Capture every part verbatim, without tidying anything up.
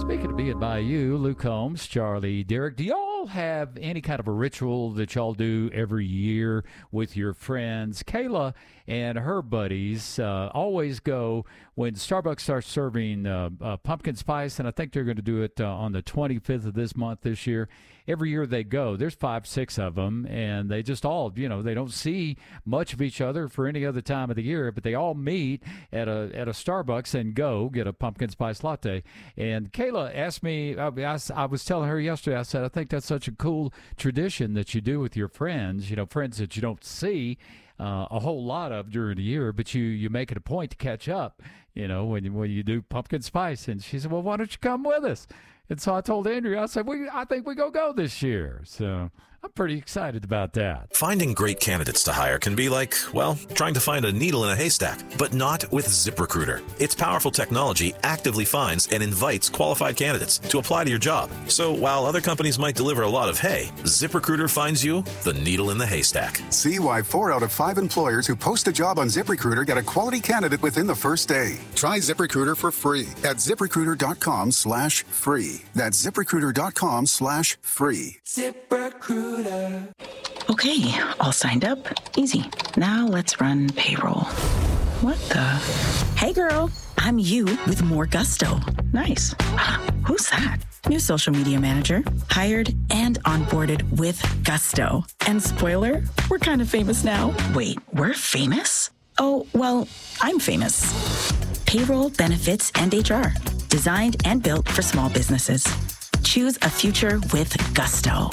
Speaking of being by you, Luke Holmes, Charlie, Derek, do y'all have any kind of a ritual that y'all do every year with your friends? Kayla and her buddies uh, always go when Starbucks starts serving uh, uh, pumpkin spice, and I think they're going to do it uh, on the twenty-fifth of this month this year. Every year they go. There's five, six of them, and they just all, you know, they don't see much of each other for any other time of the year, but they all meet at a at a Starbucks and go get a pumpkin spice latte. And Kayla asked me, I, I, I was telling her yesterday, I said, I think that's such a cool tradition that you do with your friends, you know, friends that you don't see uh, a whole lot of during the year, but you, you make it a point to catch up, you know, when you, when you do pumpkin spice. And she said, well, why don't you come with us? And so I told Andrea, I said, we, I think we go go this year. So I'm pretty excited about that. Finding great candidates to hire can be like, well, trying to find a needle in a haystack, but not with ZipRecruiter. Its powerful technology actively finds and invites qualified candidates to apply to your job. So while other companies might deliver a lot of hay, ZipRecruiter finds you the needle in the haystack. See why four out of five employers who post a job on ZipRecruiter get a quality candidate within the first day. Try ZipRecruiter for free at ZipRecruiter.com slash free. That's ZipRecruiter.com slash free. ZipRecruiter. Okay, all signed up. Easy. Now let's run payroll. What the? Hey girl, I'm you with more gusto. Nice. Who's that? New social media manager. Hired and onboarded with gusto. And spoiler, we're kind of famous now. Wait, we're famous? Oh, well, I'm famous. Payroll, benefits, and H R. Designed and built for small businesses. Choose a future with gusto.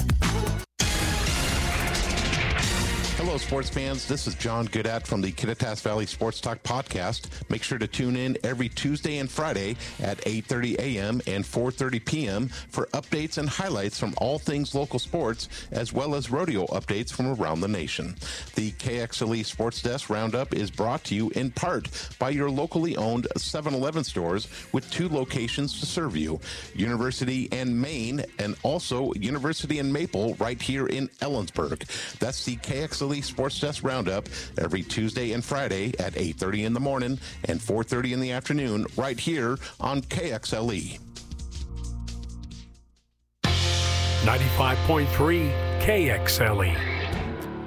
Hello, sports fans. This is John Goodat from the Kittitas Valley Sports Talk podcast. Make sure to tune in every Tuesday and Friday at eight thirty a.m. and four thirty p.m. for updates and highlights from all things local sports, as well as rodeo updates from around the nation. The K X L E Sports Desk Roundup is brought to you in part by your locally owned seven eleven stores with two locations to serve you, University and Maine, and also University and Maple right here in Ellensburg. That's the K X L E Sports Desk Roundup every Tuesday and Friday at eight thirty in the morning and four thirty in the afternoon right here on K X L E. ninety-five point three K X L E.